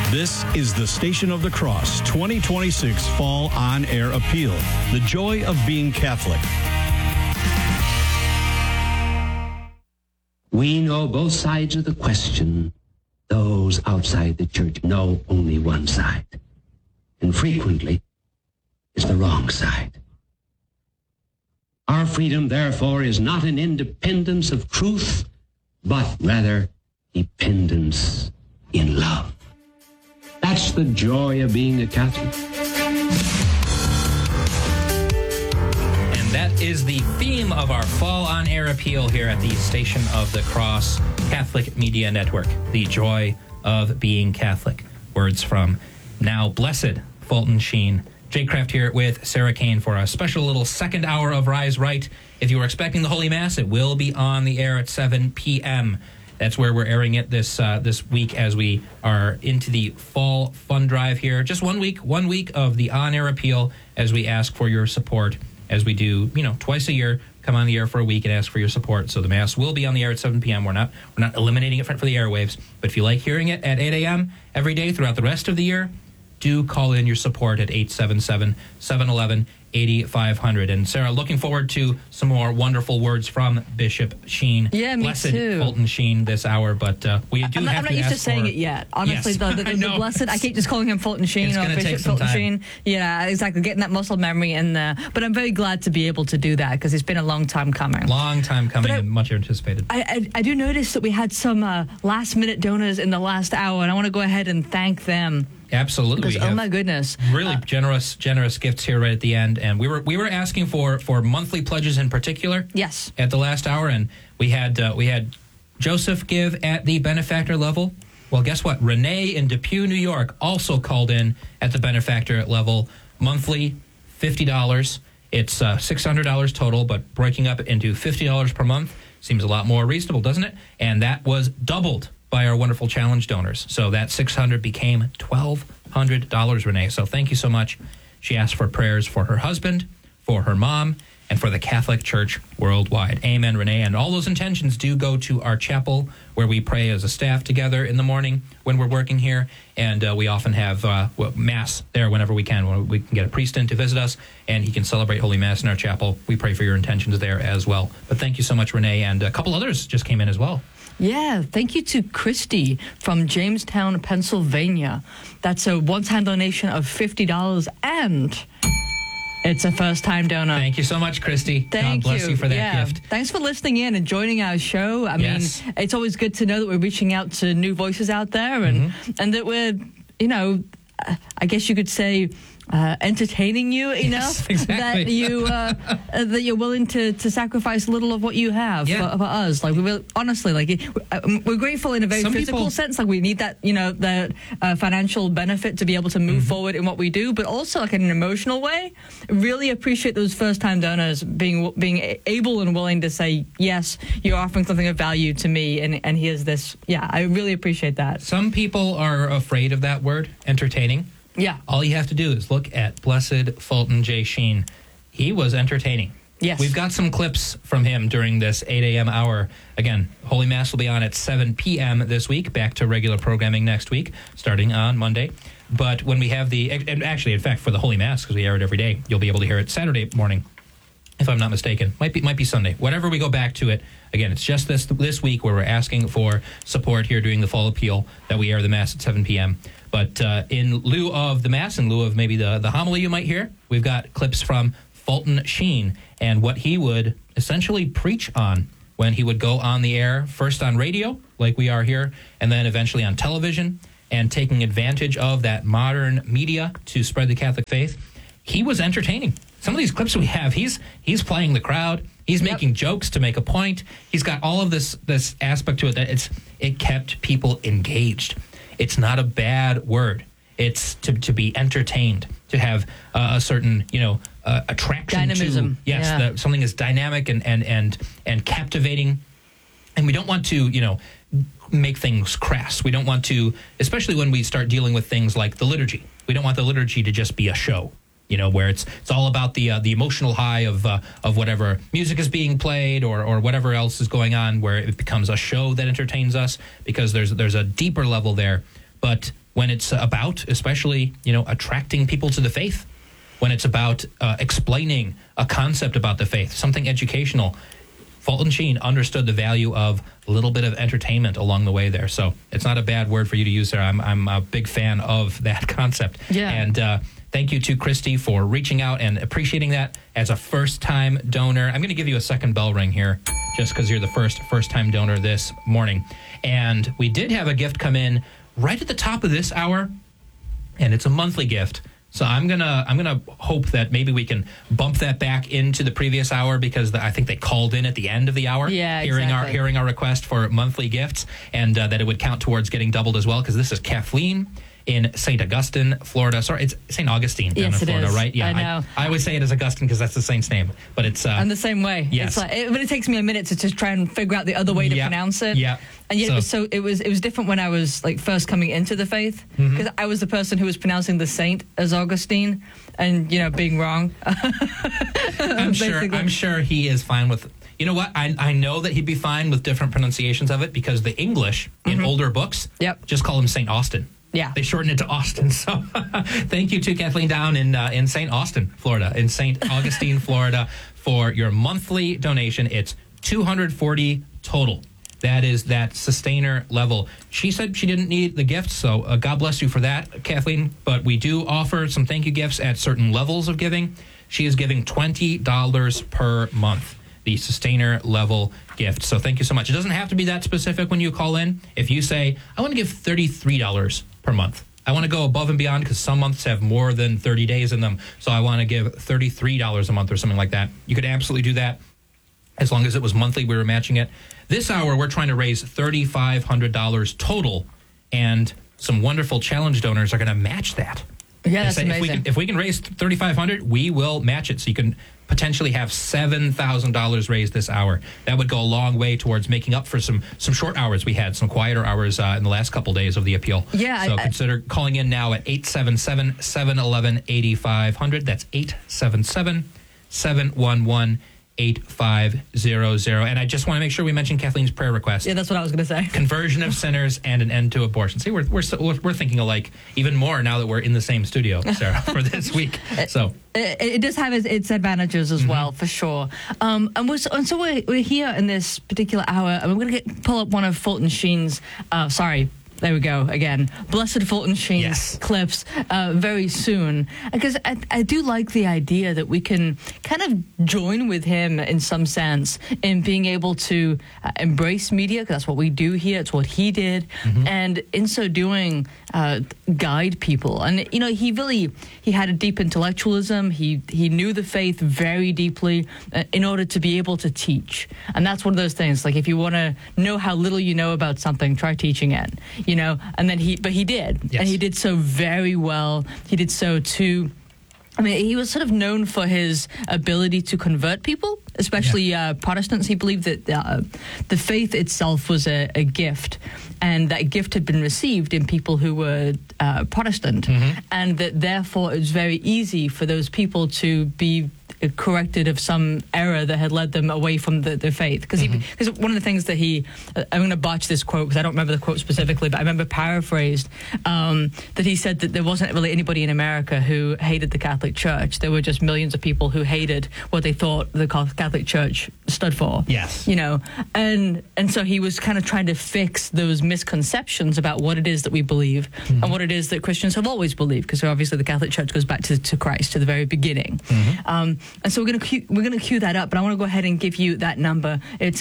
This is the Station of the Cross 2026 Fall On Air Appeal. The joy of being Catholic. We know both sides of the question. Those outside the church know only one side. And frequently, it's the wrong side. Our freedom, therefore, is not an independence of truth, but rather dependence in love. That's the joy of being a Catholic. And that is the theme of our Fall On Air Appeal here at the Station of the Cross Catholic Media Network. The joy of being Catholic. Words from Now Blessed Fulton Sheen. Jake Kraft here with Sarah Kane for a special little second hour of Rise Right. If you were expecting the Holy Mass, it will be on the air at 7 p.m. That's where we're airing it this week as we are into the fall fund drive here. Just 1 week of the on-air appeal as we ask for your support, as we do, twice a year, come on the air for a week and ask for your support. So the Mass will be on the air at 7 p.m. We're not eliminating it for the airwaves, but if you like hearing it at 8 a.m. every day throughout the rest of the year, do call in your support at 877-711-8500. And Sarah, looking forward to some more wonderful words from Bishop Sheen. Yeah, me Blessed too. Fulton Sheen this hour, but we do I'm not used to saying it yet. Honestly, yes. the blessed, I keep just calling him Fulton Sheen or Bishop Fulton Sheen. Yeah, exactly, getting that muscle memory in there. But I'm very glad to be able to do that because it's been a long time coming. Long time coming and much anticipated. I do notice that we had some last-minute donors in the last hour, and I want to go ahead and thank them. Absolutely. Because, oh my goodness. Really generous gifts here right at the end. And we were asking for monthly pledges in particular. Yes. At the last hour, and we had Joseph give at the benefactor level. Well, guess what? Renee in Depew, New York also called in at the benefactor level. Monthly, $50. It's $600 total, but breaking up into $50 per month seems a lot more reasonable, doesn't it? And that was doubled by our wonderful challenge donors. So that $600 became $1,200, Renee. So thank you so much. She asked for prayers for her husband, for her mom, and for the Catholic Church worldwide. Amen, Renee. And all those intentions do go to our chapel, where we pray as a staff together in the morning when we're working here. And we often have Mass there whenever we can. When we can get a priest in to visit us, and he can celebrate Holy Mass in our chapel. We pray for your intentions there as well. But thank you so much, Renee. And a couple others just came in as well. Yeah, thank you to Christy from Jamestown, Pennsylvania. That's a one-time donation of $50, and it's a first-time donor. Thank you so much, Christy. Thank God bless you for that gift. Thanks for listening in and joining our show. I mean, it's always good to know that we're reaching out to new voices out there, and that we're, I guess you could say, entertaining you enough that you're willing to sacrifice a little of what you have for us. Like, we honestly, we're grateful in a very physical sense. Like, we need that, that financial benefit to be able to move forward in what we do, but also like in an emotional way. Really appreciate those first-time donors being able and willing to say, yes, you're offering something of value to me, and here's this. Yeah, I really appreciate that. Some people are afraid of that word, entertaining. Yeah. All you have to do is look at Blessed Fulton J. Sheen. He was entertaining. Yes. We've got some clips from him during this 8 a.m. hour. Again, Holy Mass will be on at 7 p.m. this week, back to regular programming next week, starting on Monday. But when we have and actually, in fact, for the Holy Mass, because we air it every day, you'll be able to hear it Saturday morning, if I'm not mistaken. Might be Sunday. Whatever we go back to it. Again, it's just this week where we're asking for support here during the Fall Appeal that we air the Mass at 7 p.m. But in lieu of the Mass, in lieu of maybe the homily you might hear, we've got clips from Fulton Sheen and what he would essentially preach on when he would go on the air, first on radio, like we are here, and then eventually on television, and taking advantage of that modern media to spread the Catholic faith. He was entertaining. Some of these clips we have, he's playing the crowd. He's making jokes to make a point. He's got all of this aspect to it that it kept people engaged. It's not a bad word. It's to be entertained, to have a certain attraction. Dynamism. That something is dynamic and captivating. And we don't want to make things crass. We don't want to, especially when we start dealing with things like the liturgy. We don't want the liturgy to just be a show. Where it's all about the emotional high of whatever music is being played or whatever else is going on, where it becomes a show that entertains us, because there's a deeper level there. But when it's about, especially, attracting people to the faith, when it's about explaining a concept about the faith, something educational. Fulton Sheen understood the value of a little bit of entertainment along the way there. So it's not a bad word for you to use there. I'm a big fan of that concept. Yeah. And thank you to Christy for reaching out and appreciating that as a first-time donor. I'm going to give you a second bell ring here just because you're the first-time donor this morning. And we did have a gift come in right at the top of this hour, and it's a monthly gift. So I'm gonna hope that maybe we can bump that back into the previous hour because I think they called in at the end of the hour, hearing our request for monthly gifts, and that it would count towards getting doubled as well. Because this is Kathleen in St. Augustine, Florida. Sorry, it's St. Augustine down in Florida, right? Yeah, I know. I always say it as Augustine because that's the saint's name, but it's I'm the same way. Yes, but it takes me a minute to just try and figure out the other way to pronounce it. Yeah. And yet it was different when I was like first coming into the faith, because I was the person who was pronouncing the saint as Augustine, and being wrong. I'm sure he is fine with. You know what? I know that he'd be fine with different pronunciations of it because the English in older books just call him St. Austin. Yeah. They shorten it to Austin. So thank you to Kathleen down in St. Austin, Florida, in St. Augustine, Florida, for your monthly donation. It's $240 total. That is that sustainer level. She said she didn't need the gift, so God bless you for that, Kathleen. But we do offer some thank you gifts at certain levels of giving. She is giving $20 per month, the sustainer level gift. So thank you so much. It doesn't have to be that specific when you call in. If you say, I want to give $33 per month. I want to go above and beyond because some months have more than 30 days in them. So I want to give $33 a month or something like that. You could absolutely do that. As long as it was monthly, we were matching it. This hour, we're trying to raise $3,500 total, and some wonderful challenge donors are going to match that. Yeah, that's amazing. If we can raise $3,500, we will match it. So you can potentially have $7,000 raised this hour. That would go a long way towards making up for some short hours we had, some quieter hours in the last couple days of the appeal. Yeah. So consider calling in now at 877-711-8500. That's 877-711-8500. 8500. And I just want to make sure we mention Kathleen's prayer request. Yeah, that's what I was going to say. Conversion of sinners and an end to abortion. See, we're thinking alike even more now that we're in the same studio, Sarah, for this week. So it does have its advantages as well, for sure. So we're here in this particular hour, and we're going to pull up one of Fulton Sheen's. There we go again. Blessed Fulton Sheen's clips very soon, because I do like the idea that we can kind of join with him in some sense in being able to embrace media, because that's what we do here. It's what he did, and in so doing, guide people. And he had a deep intellectualism. He knew the faith very deeply in order to be able to teach. And that's one of those things. Like if you want to know how little you know about something, try teaching it. And then he did. Yes. And he did so very well. He did so too. I mean, he was sort of known for his ability to convert people, especially Protestants. He believed that the faith itself was a gift, and that gift had been received in people who were Protestant, and that therefore it was very easy for those people to be corrected of some error that had led them away from the faith. Because one of the things that I'm going to botch this quote because I don't remember the quote specifically, but I remember paraphrased that he said that there wasn't really anybody in America who hated the Catholic Church. There were just millions of people who hated what they thought the Catholic Church stood for. Yes. And so he was kind of trying to fix those misconceptions about what it is that we believe and what it is that Christians have always believed, because obviously the Catholic Church goes back to Christ, to the very beginning. And so we're going to cue that up, but I want to go ahead and give you that number. It's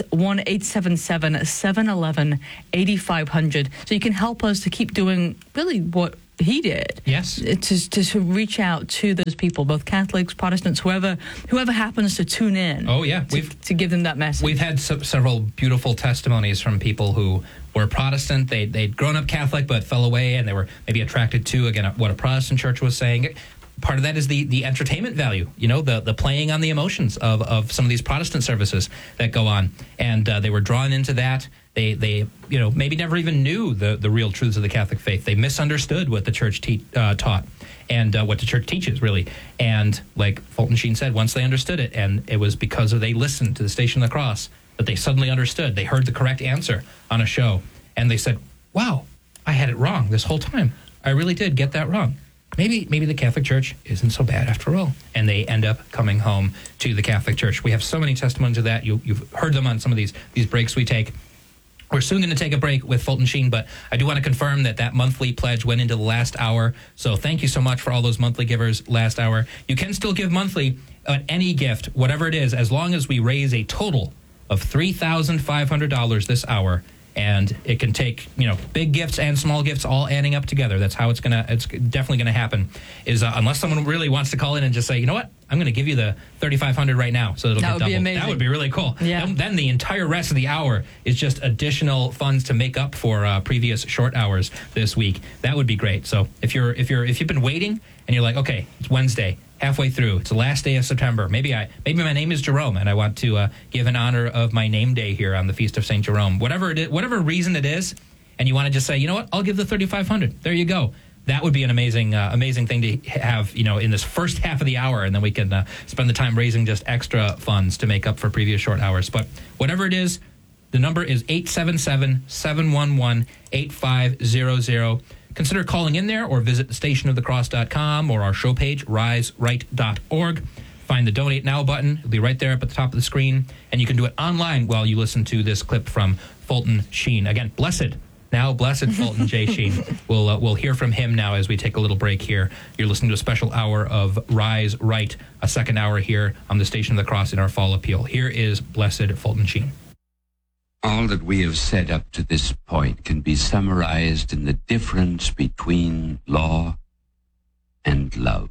1-877-711-8500. So you can help us to keep doing really what he did. Yes. To reach out to those people, both Catholics, Protestants, whoever happens to tune in. Oh, yeah. To give them that message. We've had several beautiful testimonies from people who were Protestant. They'd grown up Catholic but fell away, and they were maybe attracted to, again, what a Protestant church was saying. Part of that is the entertainment value, the playing on the emotions of some of these Protestant services that go on. And they were drawn into that. They maybe never even knew the real truths of the Catholic faith. They misunderstood what the church taught and what the church teaches, really. And like Fulton Sheen said, once they understood it, and it was because they listened to the Station of the Cross, that they suddenly understood. They heard the correct answer on a show, and they said, wow, I had it wrong this whole time. I really did get that wrong. Maybe the Catholic Church isn't so bad after all. And they end up coming home to the Catholic Church. We have so many testimonies of that. You've heard them on some of these breaks we take. We're soon going to take a break with Fulton Sheen, but I do want to confirm that monthly pledge went into the last hour. So thank you so much for all those monthly givers last hour. You can still give monthly on any gift, whatever it is, as long as we raise a total of $3,500 this hour. And it can take, big gifts and small gifts all adding up together. That's how it's definitely going to happen. Is unless someone really wants to call in and just say, you know what, I'm going to give you the $3,500 right now, so it'll get doubled. That would be amazing. That would be really cool. Yeah. Then the entire rest of the hour is just additional funds to make up for previous short hours this week. That would be great. So if you've been waiting and you're like, okay, it's Wednesday, halfway through, it's the last day of September. Maybe my name is Jerome, and I want to give in honor of my name day here on the Feast of St. Jerome. Whatever it is, whatever reason it is, and you want to just say, you know what, I'll give the $3,500. There you go. That would be an amazing thing to have, in this first half of the hour, and then we can spend the time raising just extra funds to make up for previous short hours. But whatever it is, the number is 877-711-8500. Consider calling in there or visit thestationofthecross.com or our show page, riseright.org. Find the Donate Now button. It'll be right there up at the top of the screen. And you can do it online while you listen to this clip from Fulton Sheen. Again, blessed Fulton J. Sheen. We'll hear from him now as we take a little break here. You're listening to a special hour of Rise Right, a second hour here on the Station of the Cross in our fall appeal. Here is blessed Fulton Sheen. All that we have said up to this point can be summarized in the difference between law and love.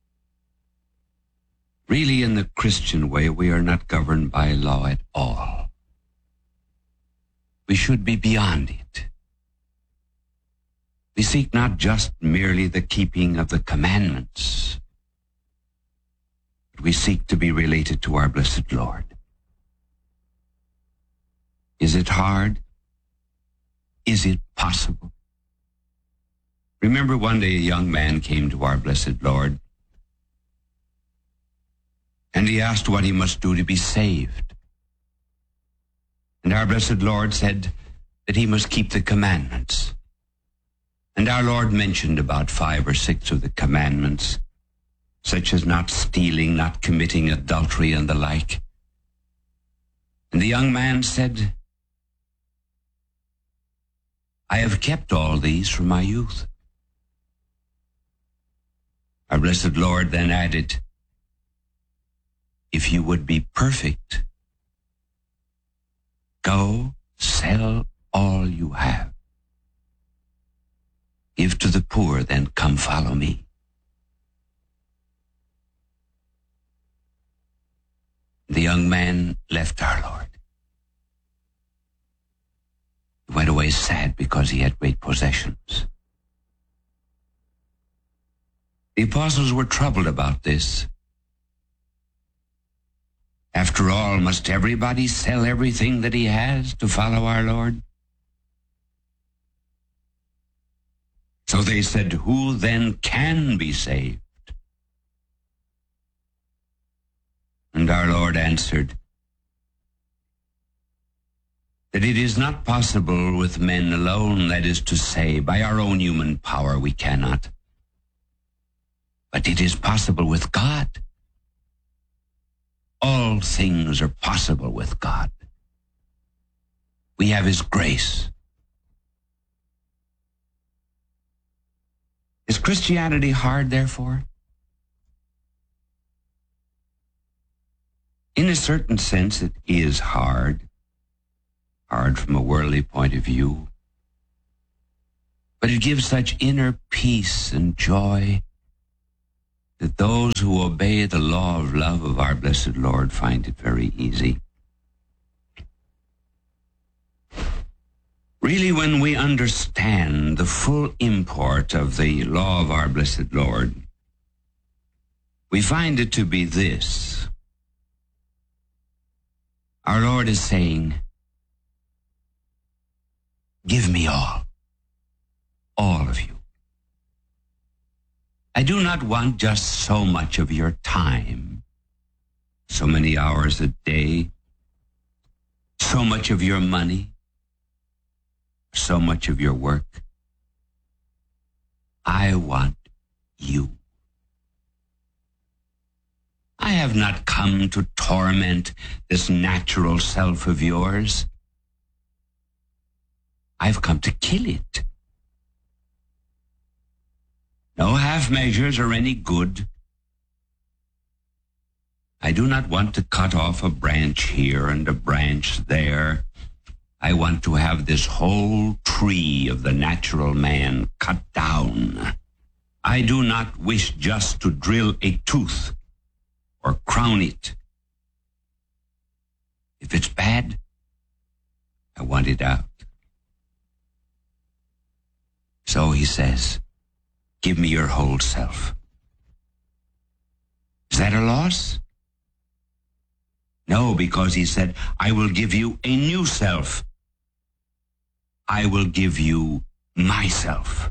Really, in the Christian way, we are not governed by law at all. We should be beyond it. We seek not just merely the keeping of the commandments, but we seek to be related to our blessed Lord. Is it hard? Is it possible? Remember one day a young man came to our blessed Lord, and he asked what he must do to be saved. And our blessed Lord said that he must keep the commandments. And our Lord mentioned about 5 or 6 of the commandments, such as not stealing, not committing adultery, and the like. And the young man said, I have kept all these from my youth. Our blessed Lord then added, if you would be perfect, go sell all you have. Give to the poor, then come follow me. The young man left our Lord. He went away sad because he had great possessions. The apostles were troubled about this. After all, must everybody sell everything that he has to follow our Lord? So they said, who then can be saved? And our Lord answered, that it is not possible with men alone, that is to say, by our own human power we cannot. But it is possible with God. All things are possible with God. We have His grace. Is Christianity hard, therefore? In a certain sense, it is hard. Hard from a worldly point of view. But it gives such inner peace and joy that those who obey the law of love of our blessed Lord find it very easy. Really, when we understand the full import of the law of our blessed Lord, we find it to be this. Our Lord is saying, give me all of you. I do not want just so much of your time, so many hours a day, so much of your money, so much of your work. I want you. I have not come to torment this natural self of yours. I've come to kill it. No half measures are any good. I do not want to cut off a branch here and a branch there. I want to have this whole tree of the natural man cut down. I do not wish just to drill a tooth or crown it. If it's bad, I want it out. So he says, give me your whole self. Is that a loss? No, because he said, I will give you a new self. I will give you myself.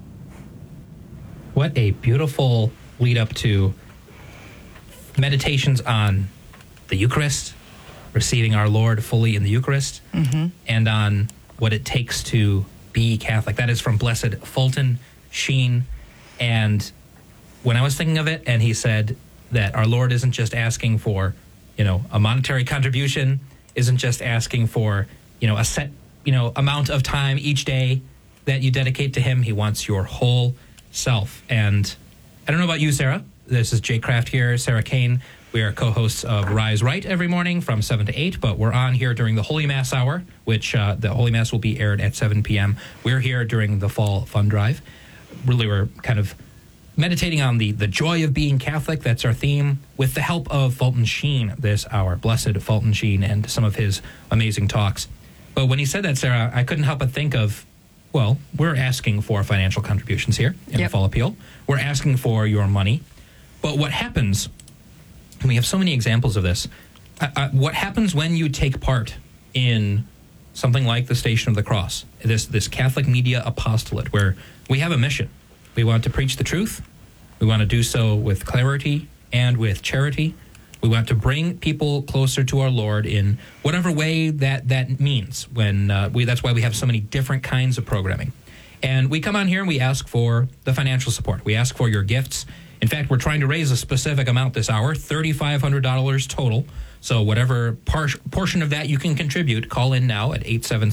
What a beautiful lead up to meditations on the Eucharist, receiving our Lord fully in the Eucharist, and on what it takes to be Catholic. That is from Blessed Fulton Sheen. And when I was thinking of it, and he said that our Lord isn't just asking for, a monetary contribution, isn't just asking for, a set, amount of time each day that you dedicate to him. He wants your whole self. And I don't know about you, Sarah. This is Jay Kraft here, Sarah Kane. We are co-hosts of Rise Right every morning from 7 to 8, but we're on here during the Holy Mass hour, which the Holy Mass will be aired at 7 p.m. We're here during the Fall Fund Drive. Really, we're kind of meditating on the joy of being Catholic. That's our theme, with the help of Fulton Sheen this hour, Blessed Fulton Sheen, and some of his amazing talks. But when he said that, Sarah, I couldn't help but think of, well, we're asking for financial contributions here in the Fall Appeal. We're asking for your money. But what happens, and we have so many examples of this, what happens when you take part in something like the Station of the Cross, this Catholic media apostolate, where we have a mission. We want to preach the truth. We want to do so with clarity and with charity. We want to bring people closer to our Lord in whatever way that means. That's why we have so many different kinds of programming. And we come on here and we ask for the financial support. We ask for your gifts. In fact, we're trying to raise a specific amount this hour, $3,500 total. So whatever portion of that you can contribute, call in now at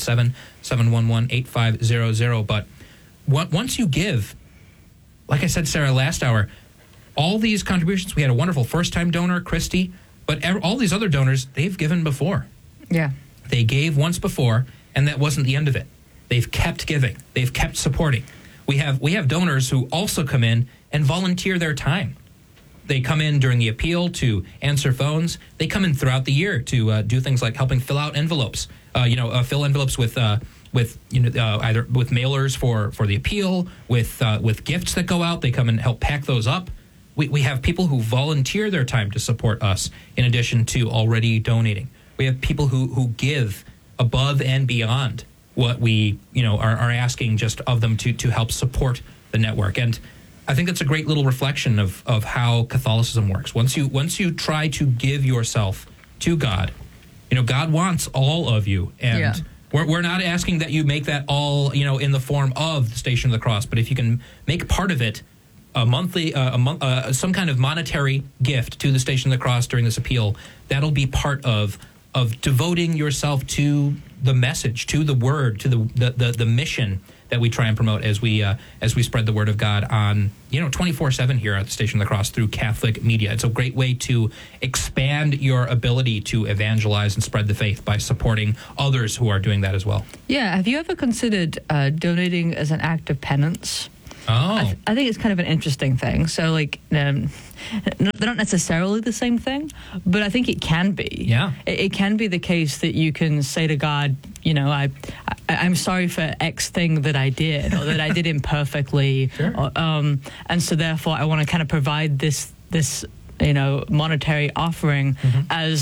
877-711-8500. But once you give, like I said, Sarah, last hour, all these contributions, we had a wonderful first-time donor, Christy, but all these other donors, they've given before. Yeah. They gave once before, and that wasn't the end of it. They've kept giving. They've kept supporting. We have donors who also come in and volunteer their time. They come in during the appeal to answer phones. They come in throughout the year to do things like helping fill out envelopes. Fill envelopes with either with mailers for the appeal, with gifts that go out. They come and help pack those up. We have people who volunteer their time to support us in addition to already donating. We have people who give above and beyond what we are asking just of them to help support the network. And I think that's a great little reflection of how Catholicism works. Once you try to give yourself to God, God wants all of you. And we're not asking that you make that all, in the form of the Station of the Cross. But if you can make part of it a monthly, some kind of monetary gift to the Station of the Cross during this appeal, that'll be part of devoting yourself to the message, to the word, to the mission that we try and promote as we spread the word of God on 24/7 here at the Station of the Cross through Catholic media. It's a great way to expand your ability to evangelize and spread the faith by supporting others who are doing that as well. Yeah. Have you ever considered donating as an act of penance? Oh. I think it's kind of an interesting thing. So, they're not necessarily the same thing, but I think it can be. Yeah. It can be the case that you can say to God, I'm sorry for X thing that I did, or that I did imperfectly. Sure. And so, therefore, I want to kind of provide this monetary offering as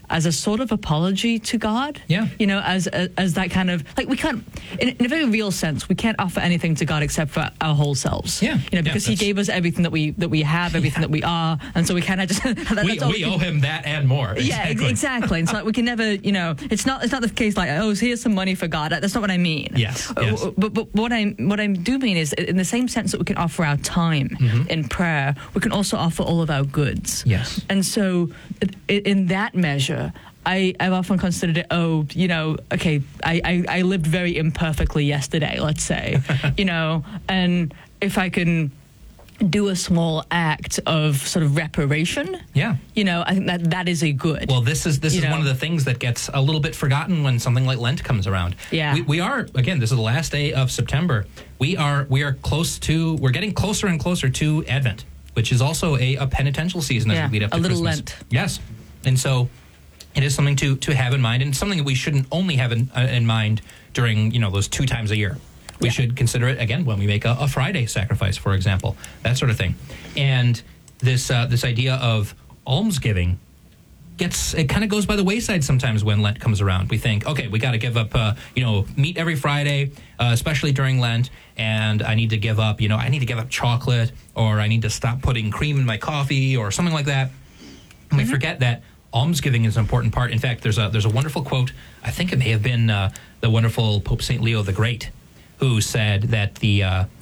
as a sort of apology to God. Yeah. You know, as that kind of, like, we can't, in a very real sense, we can't offer anything to God except for our whole selves. Yeah. You know, because He gave us everything that we have, everything that we are, and so we kind of just we owe Him that and more. Yeah, exactly. And so, like, we can never, you know, it's not the case like, oh, here's some money for God. That's not what I mean. Yes. But what I do mean is, in the same sense that we can offer our time in prayer, we can also offer all of our goods. Yes. And so, in that measure, I've often considered it, okay, I lived very imperfectly yesterday, let's say, you know, and if I can do a small act of sort of reparation, you know, I think that is a good. Well, this is one of the things that gets a little bit forgotten when something like Lent comes around. Yeah. We are, again, this is the last day of September. We're getting closer and closer to Advent, which is also a penitential season as we lead up to Christmas. A little Lent. Yes. And so it is something to have in mind, and something that we shouldn't only have in mind during, you know, those 2 times a year. We should consider it, again, when we make a Friday sacrifice, for example, that sort of thing. And this idea of almsgiving it kind of goes by the wayside sometimes when Lent comes around. We think, okay, we got to give up, meat every Friday, especially during Lent, and I need to give up chocolate, or I need to stop putting cream in my coffee, or something like that. And we forget that almsgiving is an important part. In fact, there's a wonderful quote. I think it may have been the wonderful Pope St. Leo the Great, who said that the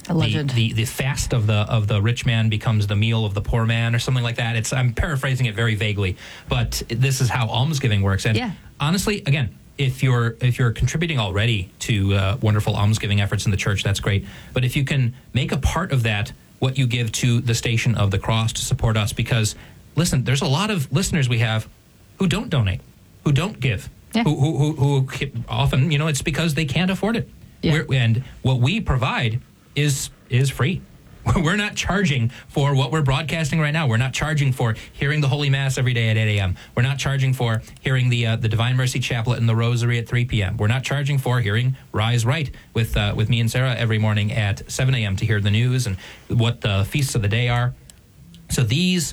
fast of the rich man becomes the meal of the poor man, or something like that. I'm paraphrasing it very vaguely, but this is how almsgiving works. And honestly, again, if you're contributing already to wonderful almsgiving efforts in the church, that's great. But if you can make a part of that what you give to the Station of the Cross to support us, because listen, there's a lot of listeners we have who don't donate, who don't give, who often, you know, it's because they can't afford it. Yeah. And what we provide is free. We're not charging for what we're broadcasting right now. We're not charging for hearing the Holy Mass every day at 8 a.m. We're not charging for hearing the Divine Mercy Chaplet and the Rosary at 3 p.m. We're not charging for hearing Rise Right with me and Sarah every morning at 7 a.m. to hear the news and what the feasts of the day are. So these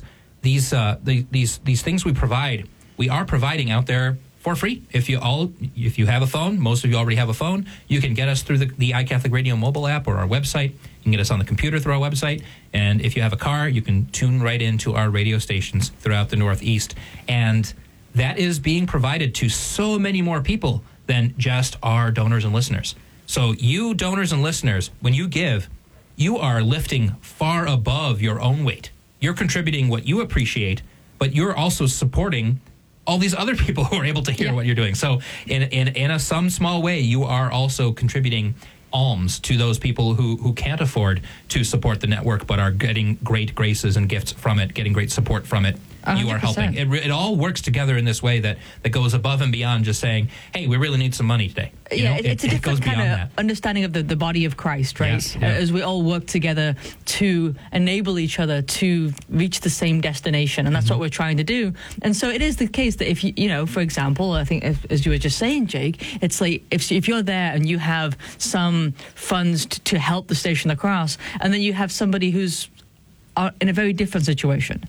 things we provide, we are providing out there for free. If you have a phone, most of you already have a phone, you can get us through the iCatholic Radio mobile app or our website. You can get us on the computer through our website. And if you have a car, you can tune right into our radio stations throughout the Northeast. And that is being provided to so many more people than just our donors and listeners. So you donors and listeners, when you give, you are lifting far above your own weight. You're contributing what you appreciate, but you're also supporting all these other people who are able to hear what you're doing. So in some small way, you are also contributing alms to those people who can't afford to support the network but are getting great graces and gifts from it, getting great support from it. 100%. You are helping. It all works together in this way that goes above and beyond just saying, hey, we really need some money today. It's a different kind of understanding of the body of Christ, right? Yes, as we all work together to enable each other to reach the same destination, and that's what we're trying to do. And so it is the case that if you for example, I think as you were just saying, Jake, it's like if you're there and you have some funds to help the Station of the Cross, and then you have somebody who's in a very different situation.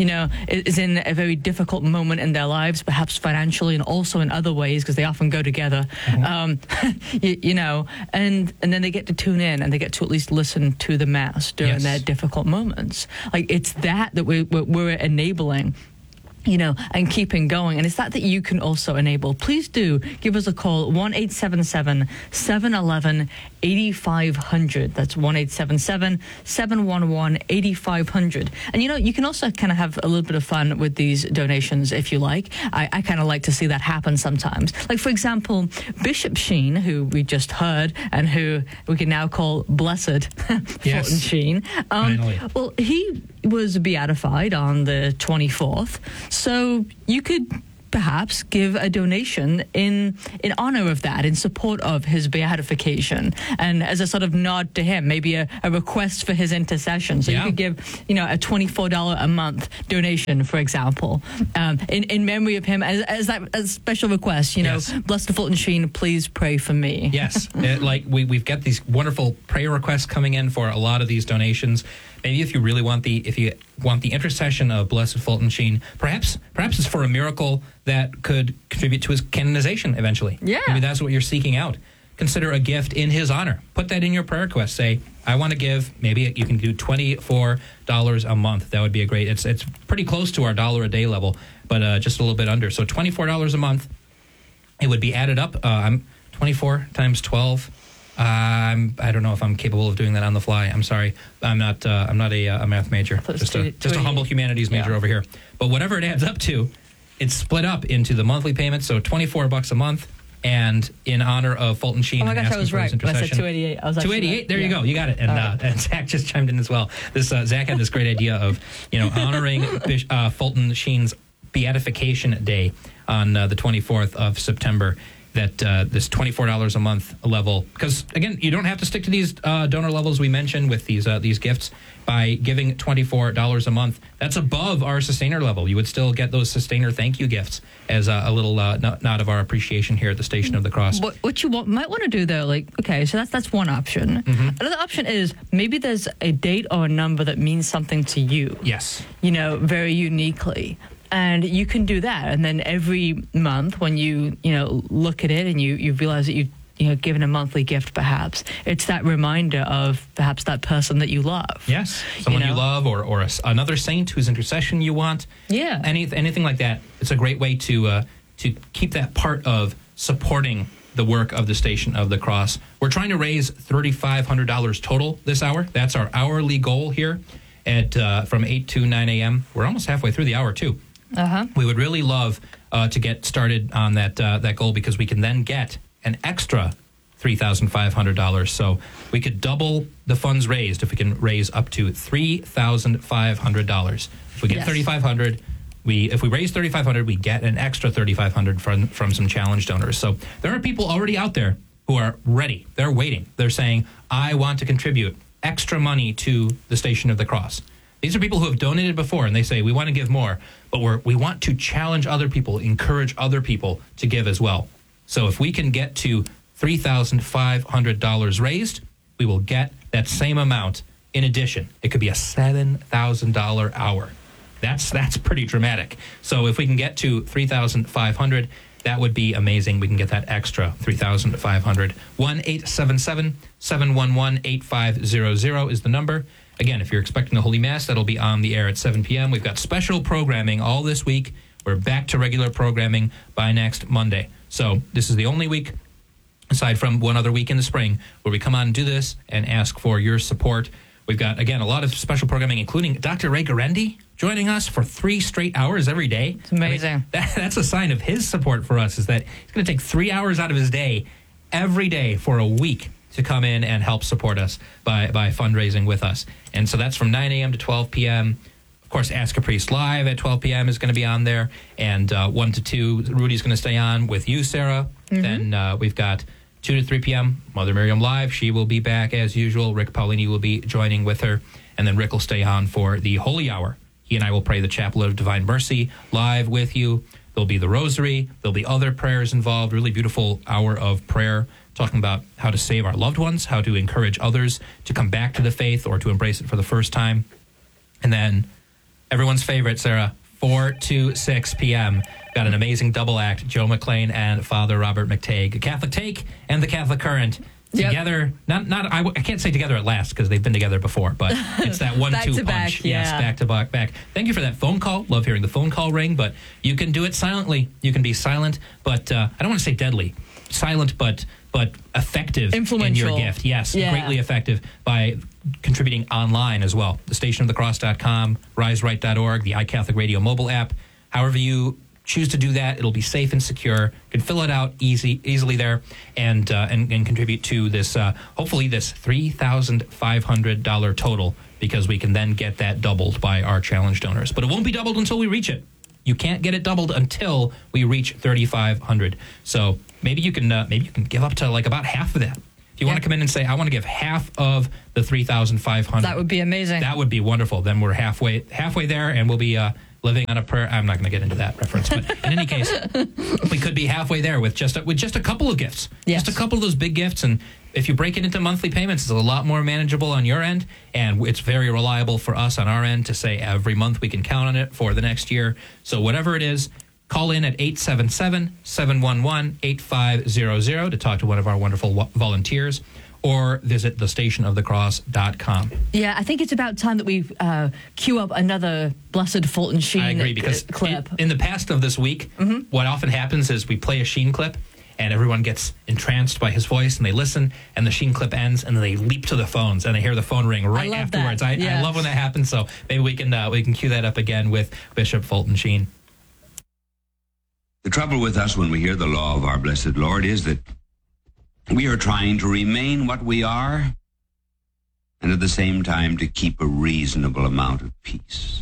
Is in a very difficult moment in their lives, perhaps financially and also in other ways, because they often go together. And then they get to tune in and they get to at least listen to the Mass during their difficult moments. Like, it's that we're enabling, and keeping going. And it's that you can also enable. Please do give us a call, 1-877-711-8500. That's 1-877-711-8500. And, you can also kind of have a little bit of fun with these donations if you like. I kind of like to see that happen sometimes. Like, for example, Bishop Sheen, who we just heard and who we can now call Blessed Fulton Sheen. Well, he was beatified on the 24th. So you could perhaps give a donation in honor of that, in support of his beatification, and as a sort of nod to him, maybe a request for his intercession. So you could give, a $24 a month donation, for example, in memory of him, as a special request. Blessed Fulton Sheen, please pray for me. Yes, we've got these wonderful prayer requests coming in for a lot of these donations. Maybe if you really want the intercession of Blessed Fulton Sheen, perhaps it's for a miracle that could contribute to his canonization eventually. Yeah. Maybe that's what you're seeking out. Consider a gift in his honor. Put that in your prayer request. Say, I want to give, maybe you can do $24 a month. That would be a great, it's pretty close to our $1 a day level, but just a little bit under. So $24 a month, it would be added up. 24 times 12. I don't know if I'm capable of doing that on the fly. I'm sorry. I'm not a math major. Just a humble humanities major over here. But whatever it adds up to, it's split up into the monthly payments. So $24 a month. And in honor of Fulton Sheen, oh my gosh, I was right. I said said 288. I was 288. Right. There you go. You got it. And Zach just chimed in as well. This Zach had this great idea of honoring Fulton Sheen's beatification day on the 24th of September. That this $24 a month level, because again, you don't have to stick to these donor levels we mentioned with these gifts. By giving $24 a month, that's above our sustainer level. You would still get those sustainer thank you gifts as a little nod of our appreciation here at the Station of the Cross. What you might want to do though, okay, so that's one option. Mm-hmm. Another option is maybe there's a date or a number that means something to you. Yes. Very uniquely. And you can do that. And then every month when you look at it and you realize that you've given a monthly gift, perhaps, it's that reminder of perhaps that person that you love. Yes. Someone you love or another saint whose intercession you want. Yeah. Anything like that. It's a great way to keep that part of supporting the work of the Station of the Cross. We're trying to raise $3,500 total this hour. That's our hourly goal here at from 8 to 9 a.m. We're almost halfway through the hour, too. Uh-huh. We would really love to get started on that goal because we can then get an extra $3,500. So we could double the funds raised if we can raise up to $3,500. If we get $3,500, if we raise $3,500, we get an extra $3,500 from some challenge donors. So there are people already out there who are ready. They're waiting. They're saying, I want to contribute extra money to the Station of the Cross. These are people who have donated before, and they say, we want to give more, but we want to challenge other people, encourage other people to give as well. So if we can get to $3,500 raised, we will get that same amount in addition. It could be a $7,000 hour. That's pretty dramatic. So if we can get to $3,500, that would be amazing. We can get that extra $3,500. 1-877-711-8500 is the number. Again, if you're expecting the Holy Mass, that'll be on the air at 7 p.m. We've got special programming all this week. We're back to regular programming by next Monday. So this is the only week, aside from one other week in the spring, where we come on and do this and ask for your support. We've got, again, a lot of special programming, including Dr. Ray Garendi joining us for 3 straight hours every day. It's amazing. I mean, that's a sign of his support for us, is that he's going to take 3 hours out of his day every day for a week to come in and help support us by fundraising with us. And so that's from 9 a.m. to 12 p.m. Of course, Ask a Priest Live at 12 p.m. is going to be on there. And 1 to 2, Rudy's going to stay on with you, Sarah. Mm-hmm. Then we've got 2 to 3 p.m., Mother Miriam Live. She will be back as usual. Rick Paulini will be joining with her. And then Rick will stay on for the Holy Hour. He and I will pray the Chaplet of Divine Mercy live with you. There'll be the Rosary. There'll be other prayers involved. Really beautiful hour of prayer, talking about how to save our loved ones, how to encourage others to come back to the faith or to embrace it for the first time. And then everyone's favorite, Sarah, 4 to 6 p.m. Got an amazing double act, Joe McLean and Father Robert McTague. Catholic Take and the Catholic Current together. Yep. I can't say together at last because they've been together before, but it's that 1-2 punch. Yes, back to back. Thank you for that phone call. Love hearing the phone call ring, but you can do it silently. You can be silent, but I don't want to say deadly. Silent, but effective in your gift. Yes, greatly effective by contributing online as well. The stationofthecross.com, riseright.org, the iCatholic Radio mobile app. However you choose to do that, it'll be safe and secure. You can fill it out easily there and contribute to this, hopefully this $3,500 total, because we can then get that doubled by our challenge donors. But it won't be doubled until we reach it. You can't get it doubled until we reach 3,500. So maybe you can give up to like about half of that. If you want to come in and say, I want to give half of the 3,500. That would be amazing. That would be wonderful. Then we're halfway there, and we'll be living on a prayer. I'm not going to get into that reference, but in any case, we could be halfway there with just a couple of gifts. Yes. Just a couple of those big gifts. And if you break it into monthly payments, it's a lot more manageable on your end, and it's very reliable for us on our end to say every month we can count on it for the next year. So whatever it is, Call in at 877-711-8500 to talk to one of our wonderful volunteers, or visit thestationofthecross.com. Yeah, I think it's about time that we queue up another Blessed Fulton Sheen I agree, because clip. in the past of this week, what often happens is we play a Sheen clip, and everyone gets entranced by his voice, and they listen, and the Sheen clip ends, and then they leap to the phones, and they hear the phone ring right afterwards. I love when that happens, so maybe we can cue that up again with Bishop Fulton Sheen. The trouble with us when we hear the law of our blessed Lord is that we are trying to remain what we are, and at the same time to keep a reasonable amount of peace.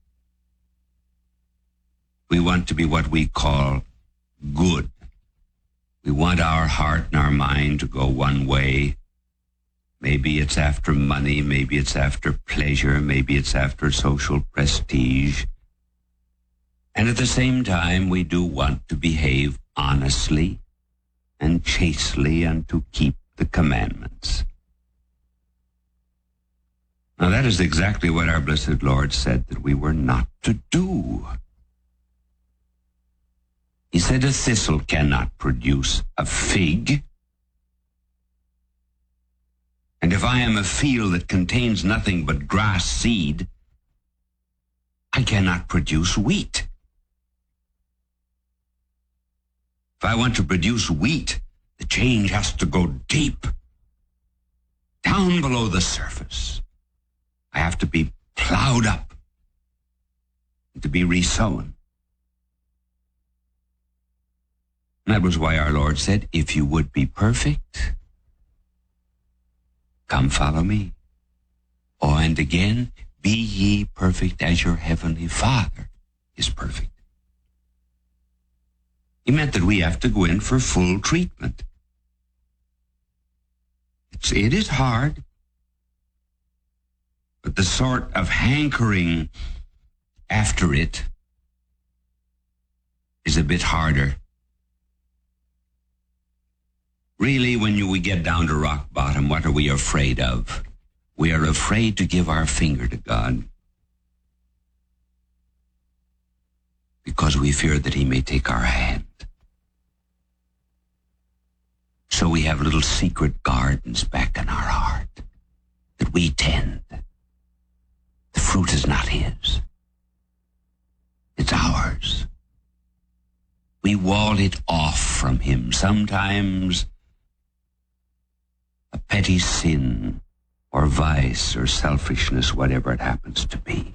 We want to be what we call good. We want our heart and our mind to go one way. Maybe it's after money, maybe it's after pleasure, maybe it's after social prestige. And at the same time, we do want to behave honestly and chastely and to keep the commandments. Now that is exactly what our blessed Lord said that we were not to do. He said a thistle cannot produce a fig. And if I am a field that contains nothing but grass seed, I cannot produce wheat. If I want to produce wheat, the change has to go deep, down below the surface. I have to be plowed up and to be resown. And that was why our Lord said, if you would be perfect, come follow me. Oh, and again, be ye perfect as your heavenly Father is perfect. He meant that we have to go in for full treatment. It is hard, but the sort of hankering after it is a bit harder. Really, when we get down to rock bottom, what are we afraid of? We are afraid to give our finger to God because we fear that he may take our hand. So we have little secret gardens back in our heart that we tend. The fruit is not his. It's ours. We wall it off from him. Sometimes a petty sin or vice or selfishness, whatever it happens to be.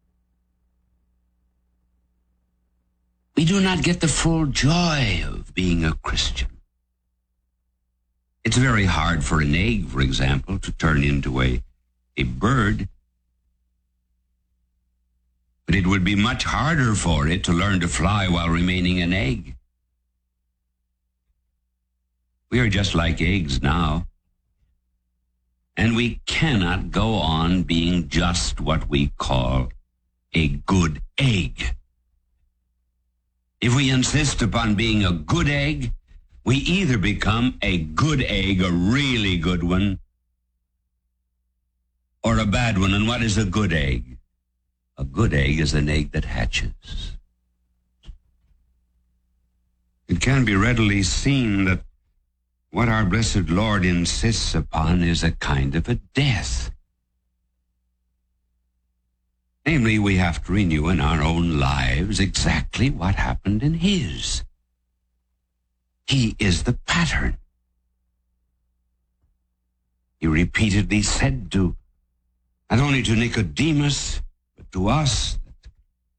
We do not get the full joy of being a Christian. It's very hard for an egg, for example, to turn into a bird. But it would be much harder for it to learn to fly while remaining an egg. We are just like eggs now. And we cannot go on being just what we call a good egg. If we insist upon being a good egg, we either become a good egg, a really good one, or a bad one. And what is a good egg? A good egg is an egg that hatches. It can be readily seen that what our blessed Lord insists upon is a kind of a death. Namely, we have to renew in our own lives exactly what happened in his. He is the pattern. He repeatedly said to, not only to Nicodemus, but to us, that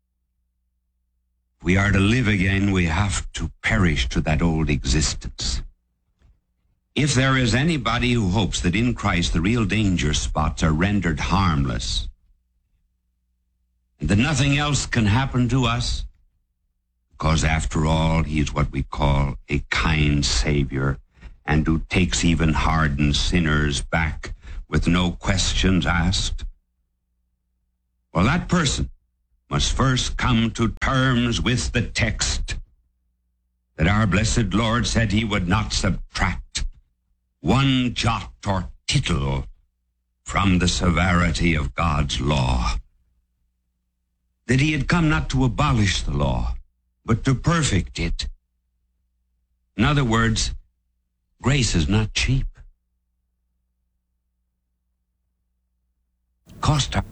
if we are to live again, we have to perish to that old existence. If there is anybody who hopes that in Christ the real danger spots are rendered harmless, and that nothing else can happen to us, because after all, he is what we call a kind Savior, and who takes even hardened sinners back with no questions asked. Well, that person must first come to terms with the text that our blessed Lord said he would not subtract one jot or tittle from the severity of God's law. That he had come not to abolish the law, but to perfect it. In other words, grace is not cheap. Cost her.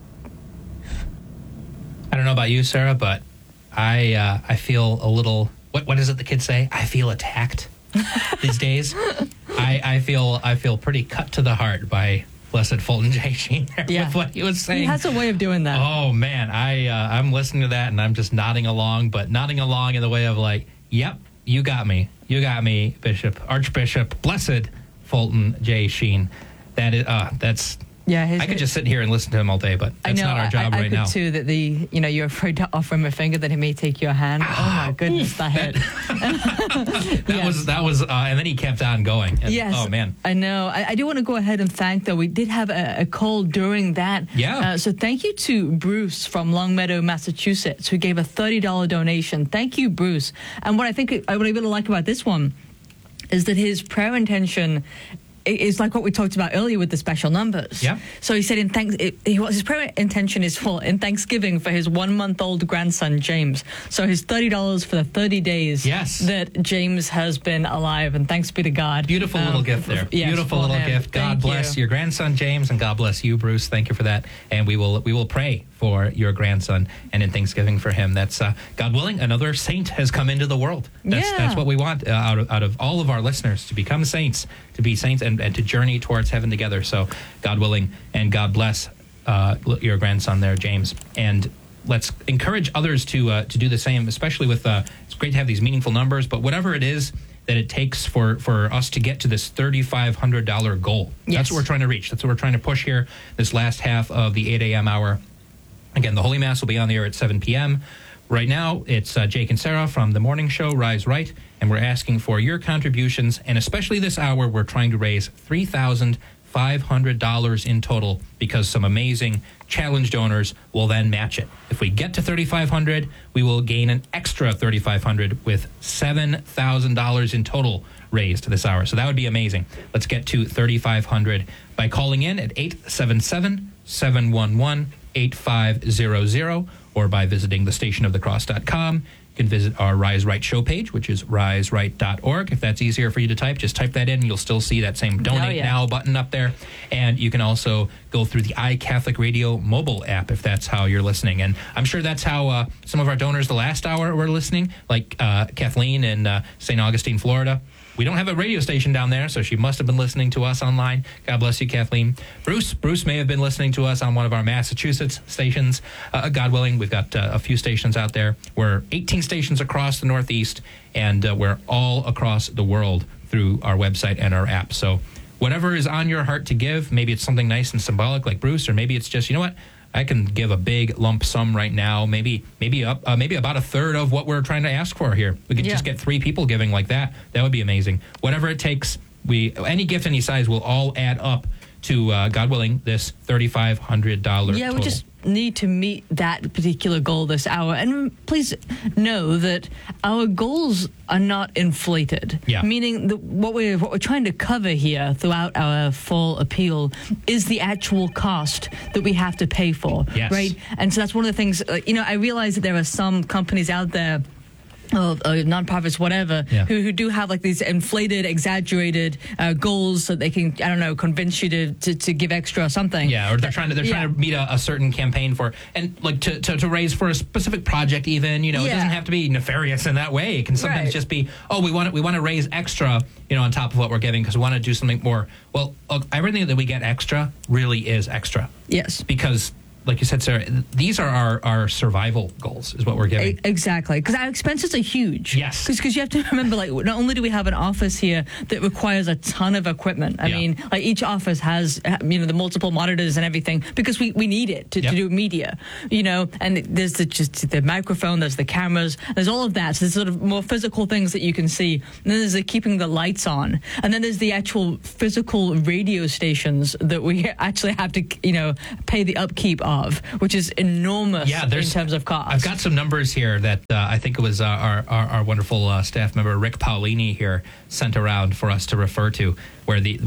I don't know about you, Sarah, but I feel a little. What is it the kids say? I feel attacked these days. I feel pretty cut to the heart by Blessed Fulton J. Sheen with what he was saying. He has a way of doing that. Oh man, I'm listening to that and I'm just nodding along, but nodding along in the way of like, yep, you got me, Archbishop Blessed Fulton J. Sheen. That's. Yeah, I could just sit here and listen to him all day, but that's not our job right now. I could too. That you're afraid to offer him a finger that he may take your hand. Oh my goodness, that hit. That was, and then he kept on going. And, yes. Oh man. I know. I do want to go ahead and thank, though, we did have a call during that. Yeah. So thank you to Bruce from Longmeadow, Massachusetts, who gave a $30 donation. Thank you, Bruce. And what I really like about this one is that his prayer intention is like what we talked about earlier with the special numbers. Yeah. So he said his prayer intention is in Thanksgiving for his 1-month-old grandson, James. So his $30 for the 30 days that James has been alive, and thanks be to God. Beautiful little gift there. Yes, beautiful little gift. God bless your grandson, James, and God bless you, Bruce. Thank you for that. And we will pray for your grandson and in Thanksgiving for him. That's God willing, another saint has come into the world. That's what we want out of all of our listeners, to become saints, to be saints and to journey towards heaven together. So God willing, and God bless your grandson there, James. And let's encourage others to do the same, especially with it's great to have these meaningful numbers, but whatever it is that it takes for us to get to this $3,500 goal. Yes. That's what we're trying to reach. That's what we're trying to push here this last half of the 8 a.m. hour. Again, the Holy Mass will be on the air at 7 p.m. Right now, it's Jake and Sarah from the morning show, Rise Right, and we're asking for your contributions, and especially this hour, we're trying to raise $3,500 in total, because some amazing challenge donors will then match it. If we get to $3,500, we will gain an extra $3,500 with $7,000 in total raised this hour. So that would be amazing. Let's get to $3,500 by calling in at 877-711-8500 or by visiting thestationofthecross.com. You can visit our Rise Right show page, which is riseright.org. If that's easier for you to type, just type that in. You'll still see that same Donate Now button up there. And you can also go through the iCatholic Radio mobile app if that's how you're listening. And I'm sure that's how some of our donors the last hour were listening, like Kathleen in St. Augustine, Florida. We don't have a radio station down there, so she must have been listening to us online. God bless you, Kathleen. Bruce may have been listening to us on one of our Massachusetts stations. God willing, we've got a few stations out there. We're 18 stations across the Northeast, and we're all across the world through our website and our app. So whatever is on your heart to give, maybe it's something nice and symbolic like Bruce, or maybe it's just, you know what, I can give a big lump sum right now, maybe about a third of what we're trying to ask for here. We could just get 3 people giving like that. That would be amazing. Whatever it takes, any gift, any size will all add up to, God willing, this $3,500 total. We just need to meet that particular goal this hour. And please know that our goals are not inflated. Yeah. Meaning that what we're trying to cover here throughout our fall appeal is the actual cost that we have to pay for. Yes. Right? And so that's one of the things, I realize that there are some companies out there, nonprofits, whatever, who do have like these inflated, exaggerated goals so they can, I don't know, convince you to give extra or something. Yeah, or they're trying to meet a certain campaign for, and like to raise for a specific project even, it doesn't have to be nefarious in that way. It can sometimes just be, we want to raise extra, on top of what we're giving because we want to do something more. Well, everything that we get extra really is extra. Yes. Because like you said, Sarah, these are our survival goals, is what we're giving. Exactly, because our expenses are huge. Yes. Because you have to remember, not only do we have an office here that requires a ton of equipment. I mean, each office has, the multiple monitors and everything, because we need it to do media, and there's the microphone, there's the cameras, there's all of that. So there's sort of more physical things that you can see. And then there's the keeping the lights on. And then there's the actual physical radio stations that we actually have to, pay the upkeep of, which is enormous in terms of cost. I've got some numbers here that I think it was our wonderful staff member Rick Paulini here sent around for us to refer to, where the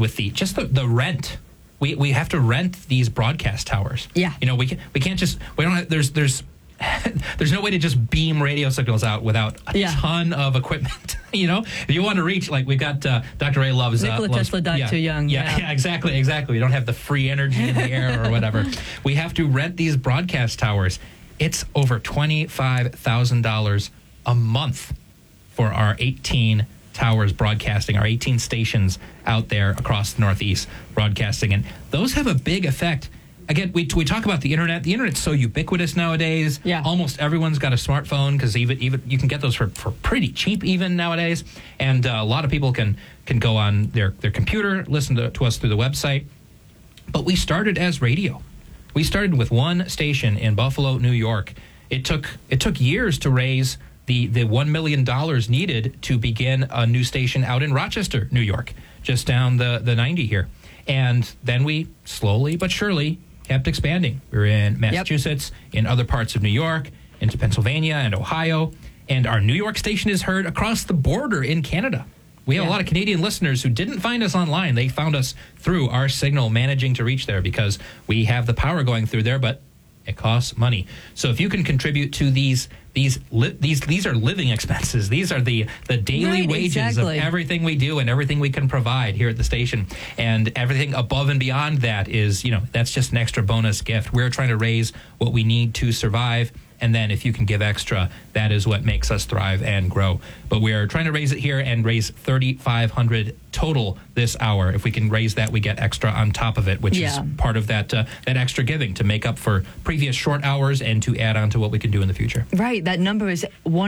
rent. We have to rent these broadcast towers. Yeah. We can't just, we don't have, there's there's no way to just beam radio signals out without a ton of equipment. If you want to reach, like we've got Dr. Ray loves Nikola Tesla died too young. Yeah, exactly. We don't have the free energy in the air or whatever. We have to rent these broadcast towers. It's over $25,000 a month for our 18 towers broadcasting, our 18 stations out there across the Northeast broadcasting, and those have a big effect. Again, we talk about the internet. The internet's so ubiquitous nowadays. Yeah. Almost everyone's got a smartphone because even you can get those for pretty cheap even nowadays. And a lot of people can go on their computer, listen to us through the website. But we started as radio. We started with one station in Buffalo, New York. It took years to raise the $1 million needed to begin a new station out in Rochester, New York, just down the 90 here. And then we slowly but surely kept expanding. We were in Massachusetts, in other parts of New York, into Pennsylvania and Ohio, and our New York station is heard across the border in Canada. We have a lot of Canadian listeners who didn't find us online. They found us through our signal managing to reach there because we have the power going through there, but it costs money. So if you can contribute to these are living expenses. These are the daily wages of everything we do and everything we can provide here at the station. And everything above and beyond that is, that's just an extra bonus gift. We're trying to raise what we need to survive. And then if you can give extra, that is what makes us thrive and grow. But we are trying to raise it here and raise $3,500 total this hour. If we can raise that, we get extra on top of it, which is part of that extra giving to make up for previous short hours and to add on to what we can do in the future. Right. That number is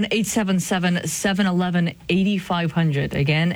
1-877-711-8500. Again,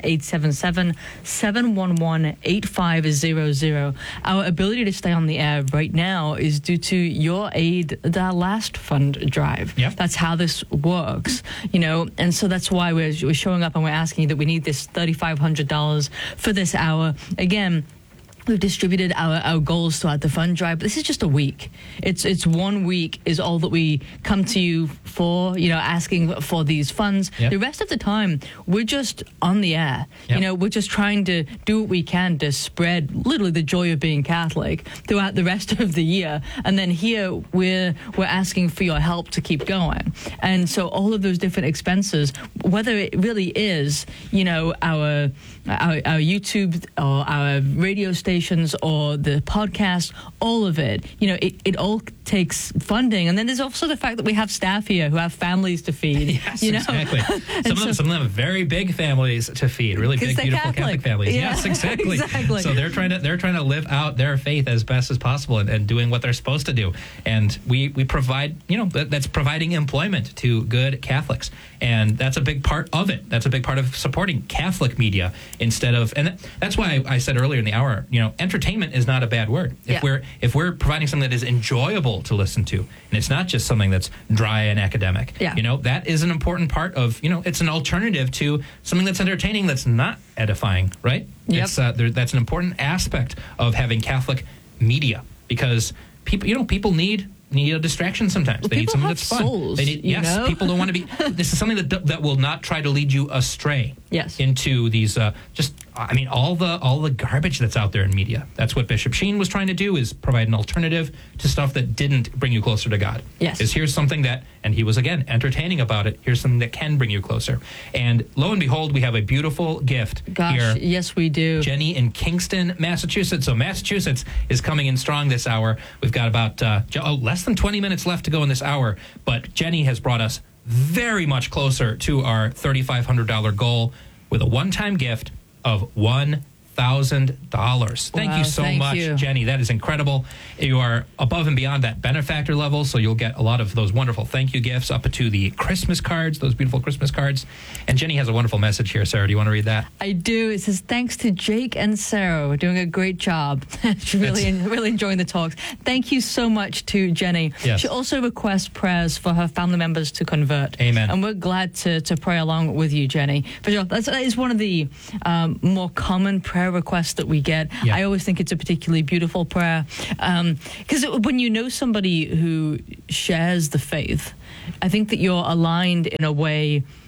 877-711-8500. Our ability to stay on the air right now is due to your aid, the last fund drive. Yep. That's how this works, and so that's why we're showing up and we're asking you that we need this $3,500 for this hour. Again, we've distributed our goals throughout the fund drive, but this is just a week. It's 1 week is all that we come to you for, asking for these funds. Yep. The rest of the time, we're just on the air. Yep. We're just trying to do what we can to spread literally the joy of being Catholic throughout the rest of the year. And then here, we're asking for your help to keep going. And so all of those different expenses, whether it really is, our YouTube or our radio stations or the podcast, all of it, it all takes funding. And then there's also the fact that we have staff here who have families to feed. Yes, exactly. Some of them have very big families to feed, really big, beautiful Catholic families. Yeah. Yes, exactly. Exactly. So they're trying to live out their faith as best as possible and doing what they're supposed to do. And we provide, that's providing employment to good Catholics. And that's a big part of it. That's a big part of supporting Catholic media instead of, and that's why I said earlier in the hour, entertainment is not a bad word. If we're providing something that is enjoyable to listen to, and it's not just something that's dry and academic, that is an important part of, it's an alternative to something that's entertaining that's not edifying, right? Yep. That's an important aspect of having Catholic media because people need a distraction sometimes. Well, they need something that's fun. Souls, they need, people don't want to be. This is something that will not try to lead you astray. Yes. Into these all the garbage that's out there in media. That's what Bishop Sheen was trying to do, is provide an alternative to stuff that didn't bring you closer to God. Yes. Here's something that, and he was again entertaining about it. Here's something that can bring you closer. And lo and behold, we have a beautiful gift here. Yes, we do. Jenny in Kingston, Massachusetts. So Massachusetts is coming in strong this hour. We've got about less than 20 minutes left to go in this hour, but Jenny has brought us very much closer to our $3,500 goal with a one-time gift of $1,000. Thank you so much, Jenny. That is incredible. You are above and beyond that benefactor level, so you'll get a lot of those wonderful thank you gifts up to the Christmas cards, those beautiful Christmas cards. And Jenny has a wonderful message here. Sarah, do you want to read that? I do. It says, thanks to Jake and Sarah. We're doing a great job. really enjoying the talks. Thank you so much to Jenny. Yes. She also requests prayers for her family members to convert. Amen. And we're glad to pray along with you, Jenny. For sure. That is one of the more common prayer requests that we get. Yeah. I always think it's a particularly beautiful prayer. Because when you know somebody who shares the faith, I think that you're aligned in a way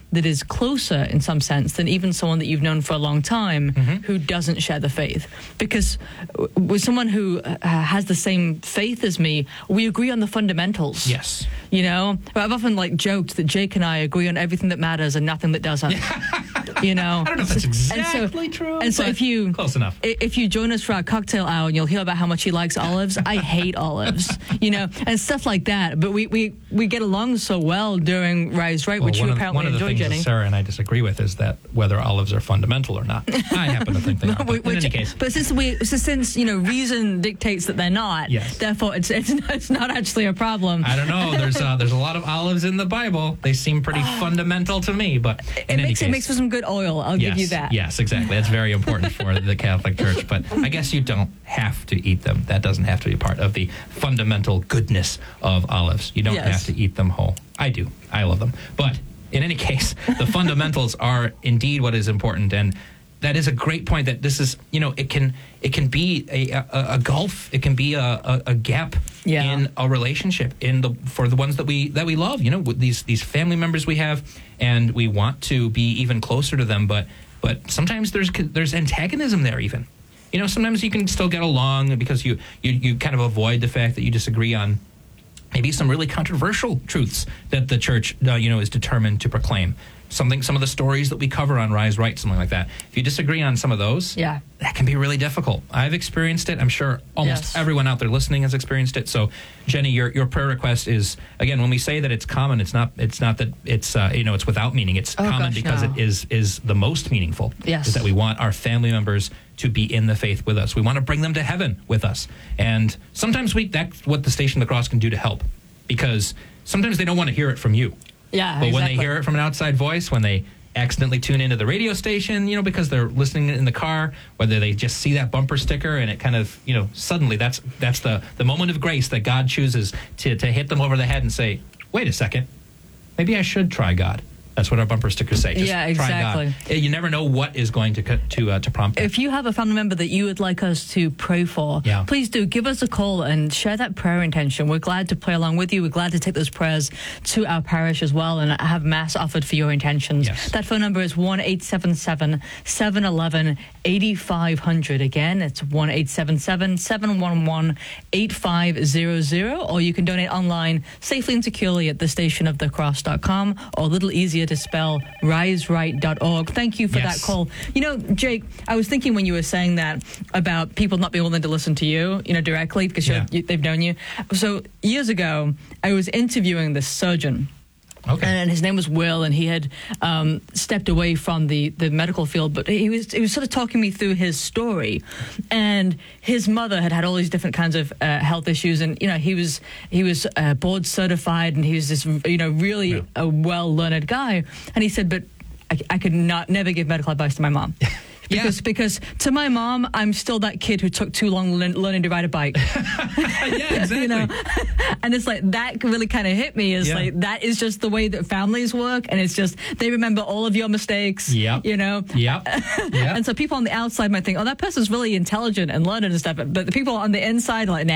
that is closer in some sense than even someone that you've known for a long time who doesn't share the faith. Because with someone who has the same faith as me, we agree on the fundamentals. Yes. You know, I've often joked that Jake and I agree on everything that matters and nothing that doesn't. You know, I don't know if that's exactly true. And so if you close enough, if you join us for our cocktail hour, and you'll hear about how much he likes olives. I hate olives, you know, and stuff like that. But we get along so well during Rise Right, which you apparently enjoy, Jenny. One of the things that Sarah and I disagree with is that whether olives are fundamental or not. I happen to think they are. But in any case, but since you know reason dictates that they're not, therefore it's not actually a problem. I don't know. There's a lot of olives in the Bible. They seem pretty fundamental to me, but it makes for some good oil. I'll give you that. Yes, exactly. That's very important for the Catholic Church. But I guess you don't have to eat them. That doesn't have to be part of the fundamental goodness of olives. You don't have to eat them whole. I do. I love them. But in any case, the fundamentals are indeed what is important. And that is a great point, that this is, you know, it can be a gulf. It can be a gap in a relationship for the ones that we love, you know, with these family members we have, and we want to be even closer to them. But sometimes there's antagonism there even. You know, sometimes you can still get along because you kind of avoid the fact that you disagree on maybe some really controversial truths that the church, is determined to proclaim. Some of the stories that we cover on Rise Right, something like that. If you disagree on some of those, that can be really difficult. I've experienced it. I'm sure almost everyone out there listening has experienced it. So, Jenny, your prayer request is, again, when we say that it's common, it's not that it's it's without meaning. It's common because it is the most meaningful. Yes, is that we want our family members to be in the faith with us. We want to bring them to heaven with us, and sometimes that's what the Station of the Cross can do to help, because sometimes they don't want to hear it from you. Yeah, but when they hear it from an outside voice, when they accidentally tune into the radio station, you know, because they're listening in the car, whether they just see that bumper sticker and it kind of, you know, suddenly that's the moment of grace that God chooses to hit them over the head and say, wait a second, maybe I should try God. That's what our bumper stickers say. Just exactly. Try God. You never know what is going to prompt that. If you have a family member that you would like us to pray for, please do give us a call and share that prayer intention. We're glad to pray along with you. We're glad to take those prayers to our parish as well and have Mass offered for your intentions. Yes. That phone number is 1-877-711-8500. Again, it's 1-877-711-8500. Or you can donate online safely and securely at thestationofthecross.com, or a little easier to spell, riseright.org. Thank you for that call. You know, Jake, I was thinking when you were saying that about people not being willing to listen to you, you know, directly because they've known you. So years ago, I was interviewing this surgeon. Okay. And his name was Will, and he had stepped away from the medical field, but he was sort of talking me through his story. And his mother had all these different kinds of health issues, and you know he was board certified, and he was this really a well-learned guy. And he said, but I could never give medical advice to my mom. Because to my mom, I'm still that kid who took too long learning to ride a bike. Exactly. You know? And it's like that really kind of hit me. Is like that is just the way that families work, and it's just they remember all of your mistakes. You know. And so people on the outside might think, oh, that person's really intelligent and learned and stuff, but the people on the inside are like,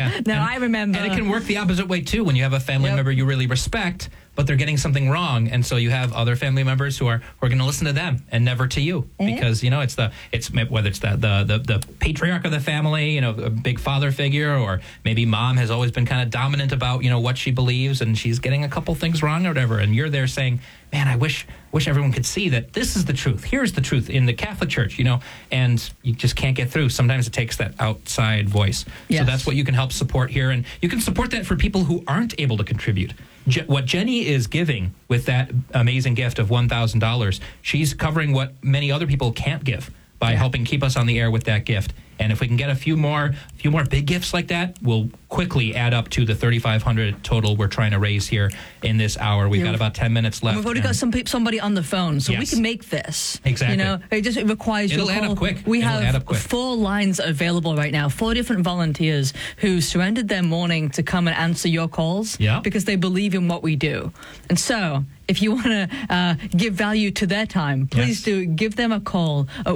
I remember. And it can work the opposite way too. When you have a family member you really respect, but they're getting something wrong, and so you have other family members who are going to listen to them and never to you, because you know it's whether it's the patriarch of the family, you know, a big father figure, or maybe mom has always been kind of dominant about what she believes, and she's getting a couple things wrong or whatever, and you're there saying, man, I wish everyone could see that this is the truth. Here's the truth in the Catholic Church, and you just can't get through. Sometimes it takes that outside voice. So that's what you can help support here, and you can support that for people who aren't able to contribute. What Jenny is giving with that amazing gift of $1,000, she's covering what many other people can't give by helping keep us on the air with that gift. And if we can get a few more big gifts like that, we'll quickly add up to the $3,500 total we're trying to raise here in this hour. We've got about 10 minutes left. And we've already got somebody on the phone, so we can make this. Exactly. It requires It'll your add call. up quick. We have 4 lines available right now. 4 different volunteers who surrendered their morning to come and answer your calls because they believe in what we do. And so, if you want to give value to their time, please do give them a call at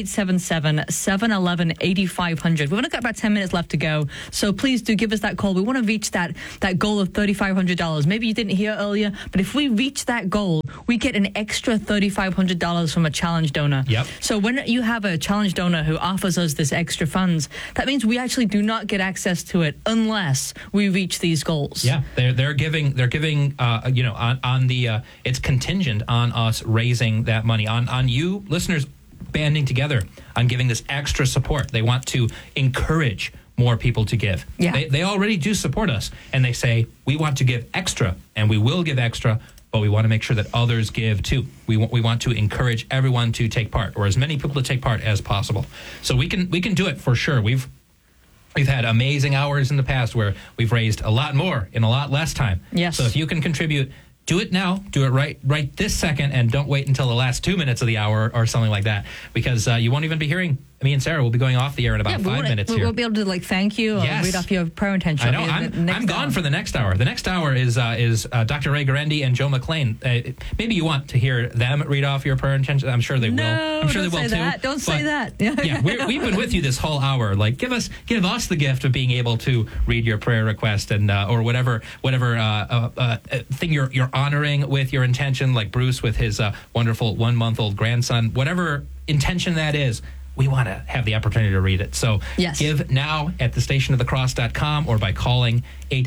1-877-711-8500. We've only got about 10 minutes left to go, so please do give us that call. We want to reach that goal of $3,500. Maybe you didn't hear earlier, but if we reach that goal, we get an extra $3,500 from a challenge donor. Yep. So when you have a challenge donor who offers us this extra funds, that means we actually do not get access to it unless we reach these goals. Yeah, they're giving on the it's contingent on us raising that money, on you listeners banding together on giving this extra support. They want to encourage more people to give. Yeah. They already do support us, and they say we want to give extra, and we will give extra, but we want to make sure that others give too. We want to encourage everyone to take part, or as many people to take part as possible. So we can do it for sure. We've had amazing hours in the past where we've raised a lot more in a lot less time. Yes. So if you can contribute, do it now. Do it right this second, and don't wait until the last 2 minutes of the hour or something like that, because you won't even be hearing. Me and Sarah will be going off the air in about 5 minutes here. We'll be able to thank you or read off your prayer intention. I know. I'm gone for the next hour. The next hour is Dr. Ray Garendi and Joe McLean. Maybe you want to hear them read off your prayer intention. I'm sure they will. I'm sure they will too. Don't say that. Yeah, we've been with you this whole hour. Like, give us the gift of being able to read your prayer request and or whatever thing you're honoring with your intention, like Bruce with his wonderful 1-month-old grandson. Whatever intention that is, we want to have the opportunity to read it. So give now at thestationofthecross.com or by calling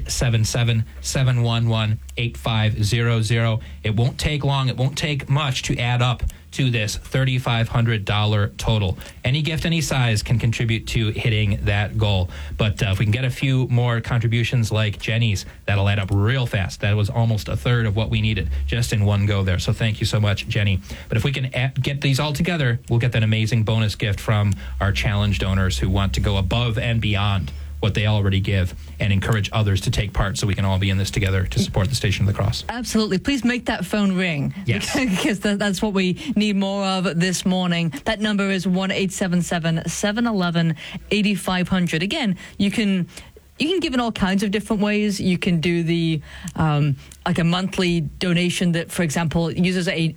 877-711-8500. It won't take long. It won't take much to add up to this $3,500 total. Any gift, any size can contribute to hitting that goal. But if we can get a few more contributions like Jenny's, that'll add up real fast. That was almost a third of what we needed just in one go there. So thank you so much, Jenny. But if we can get these all together, we'll get that amazing bonus gift from our challenge donors who want to go above and beyond what they already give and encourage others to take part, so we can all be in this together to support the Station of the Cross. Absolutely. Please make that phone ring. Yes. Because that's what we need more of this morning. That number is 1-877-711-8500. Again, you can give in all kinds of different ways. You can do the like a monthly donation that, for example, uses an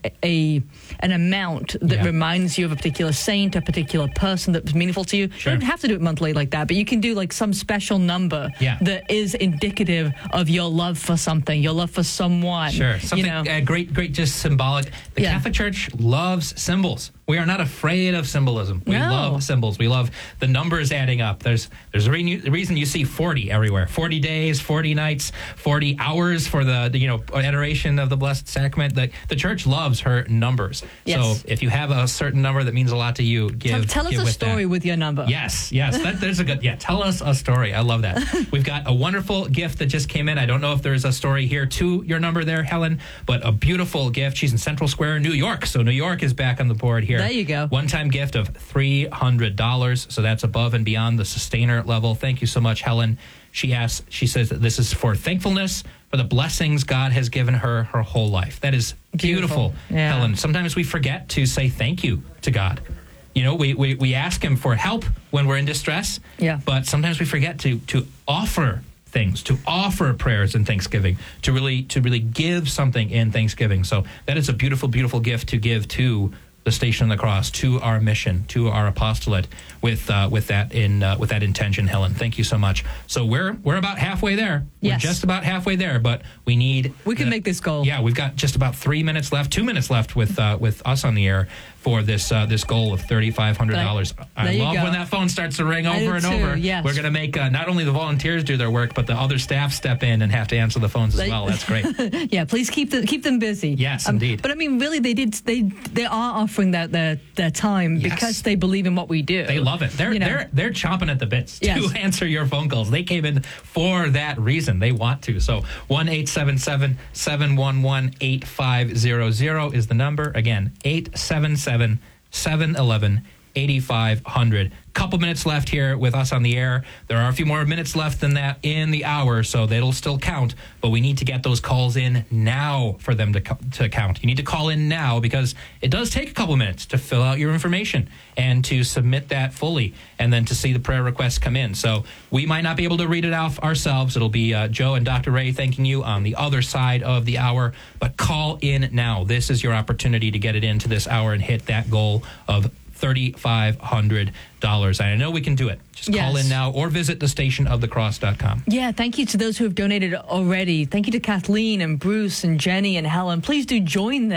amount that reminds you of a particular saint, a particular person that was meaningful to you. Sure. You don't have to do it monthly like that, but you can do like some special number that is indicative of your love for something, your love for someone. Sure. Something great, just symbolic. The Catholic Church loves symbols. We are not afraid of symbolism. We love symbols. We love the numbers adding up. There's a reason you see 40 everywhere. 40 days, 40 nights, 40 hours for the adoration of the Blessed Sacrament. The Church loves her numbers. Yes. So if you have a certain number that means a lot to you, tell us a story with your number. Yes. There's a good. Tell us a story. I love that. We've got a wonderful gift that just came in. I don't know if there's a story here to your number there, Helen, but a beautiful gift. She's in Central Square, New York. So New York is back on the board here. There you go. One-time gift of $300. So that's above and beyond the sustainer level. Thank you so much, Helen. She says that this is for thankfulness for the blessings God has given her whole life. That is beautiful. Helen. Sometimes we forget to say thank you to God. We ask him for help when we're in distress. Yeah. But sometimes we forget to offer things, to offer prayers and thanksgiving, to really give something in thanksgiving. So that is a beautiful, beautiful gift to give to the Station of the Cross, to our mission, to our apostolate, with that intention, Helen. Thank you so much. So we're about halfway there. Yes. We're just about halfway there, but we can make this goal. Yeah, we've got just about 2 minutes left with us on the air for this goal of $3,500. I love when that phone starts to ring over and over. Yes. We're going to make not only the volunteers do their work, but the other staff step in and have to answer the phones as well. That's great. Yeah, please keep them busy. Yes, indeed. But I mean, really, they are offering their time because they believe in what we do. They love it. They're chomping at the bits to answer your phone calls. They came in for that reason. They want to. So 1-877-711-8500 is the number. Again, 877-711-8500. couple minutes left here with us on the air. There are a few more minutes left than that in the hour, so that'll still count. But we need to get those calls in now for them to count. You need to call in now because it does take a couple minutes to fill out your information and to submit that fully and then to see the prayer requests come in. So we might not be able to read it off ourselves. It'll be Joe and Dr. Ray thanking you on the other side of the hour. But call in now. This is your opportunity to get it into this hour and hit that goal of $3,500. And I know we can do it. Just call in now or visit thestationofthecross.com. Yeah, thank you to those who have donated already. Thank you to Kathleen and Bruce and Jenny and Helen. Please do join them.